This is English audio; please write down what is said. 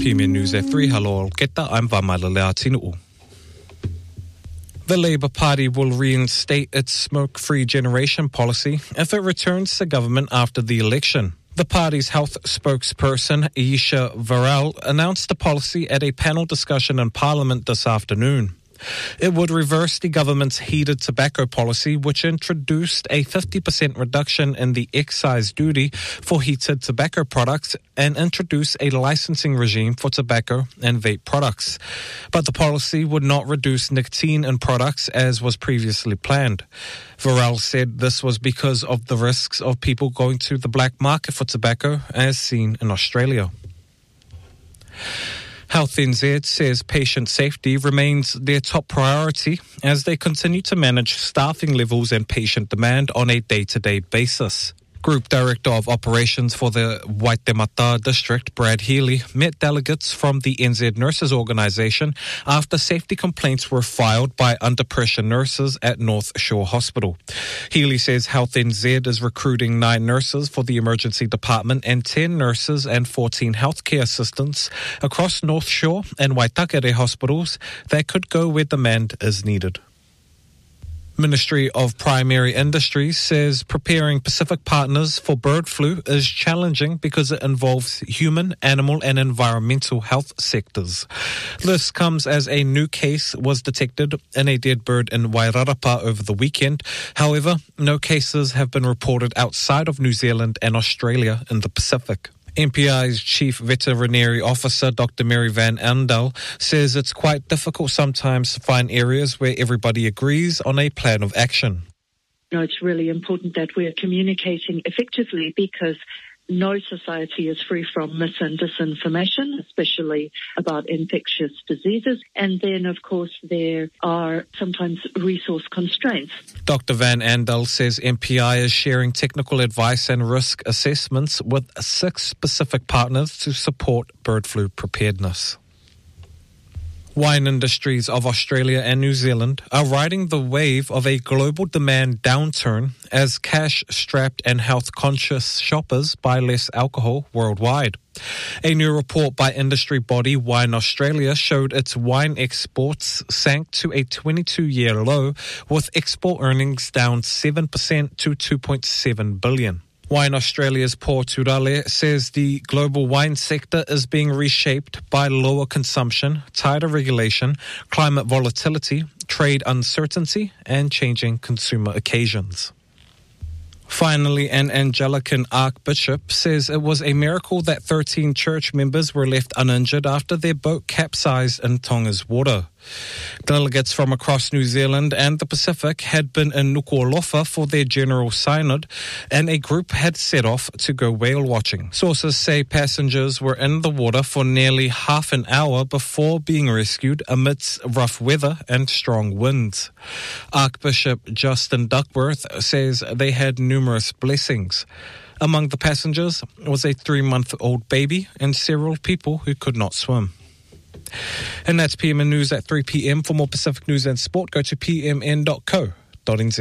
PMN News at 3. Hello, Keta. I'm Vamalalea Tinu'u. The Labour Party will reinstate its smoke-free generation policy if it returns to government after the election. The party's health spokesperson, Aisha Varel, announced the policy at a panel discussion in Parliament this afternoon. It would reverse the government's heated tobacco policy, which introduced a 50% reduction in the excise duty for heated tobacco products and introduce a licensing regime for tobacco and vape products. But the policy would not reduce nicotine in products as was previously planned. Varel said this was because of the risks of people going to the black market for tobacco as seen in Australia. Health NZ says patient safety remains their top priority as they continue to manage staffing levels and patient demand on a day-to-day basis. Group Director of Operations for the Waitemata District, Brad Healy, met delegates from the NZ Nurses Organisation after safety complaints were filed by under-pressure nurses at North Shore Hospital. Healy says Health NZ is recruiting 9 nurses for the emergency department and 10 nurses and 14 healthcare assistants across North Shore and Waitakere hospitals that could go where demand is needed. Ministry of Primary Industries says preparing Pacific partners for bird flu is challenging because it involves human, animal and environmental health sectors. This comes as a new case was detected in a dead bird in Wairarapa over the weekend. However, no cases have been reported outside of New Zealand and Australia in the Pacific. MPI's Chief Veterinary Officer, Dr. Mary Van Andel, says it's quite difficult sometimes to find areas where everybody agrees on a plan of action. It's really important that we're communicating effectively because no society is free from mis and disinformation, especially about infectious diseases. And then, of course, there are sometimes resource constraints. Dr. Van Andel says MPI is sharing technical advice and risk assessments with 6 specific partners to support bird flu preparedness. Wine industries of Australia and New Zealand are riding the wave of a global demand downturn as cash-strapped and health-conscious shoppers buy less alcohol worldwide. A new report by industry body Wine Australia showed its wine exports sank to a 22-year low, with export earnings down 7% to $2.7 billion. Wine Australia's Paul Turale says the global wine sector is being reshaped by lower consumption, tighter regulation, climate volatility, trade uncertainty, and changing consumer occasions. Finally, an Anglican archbishop says it was a miracle that 13 church members were left uninjured after their boat capsized in Tonga's water. Delegates from across New Zealand and the Pacific had been in Nuku'alofa for their general synod, and a group had set off to go whale watching. Sources say passengers were in the water for nearly half an hour before being rescued amidst rough weather and strong winds. Archbishop Justin Duckworth says they had numerous blessings. Among the passengers was a 3-month-old baby and several people who could not swim. And that's PMN News at 3 p.m. For more Pacific news and sport, go to pmn.co.nz.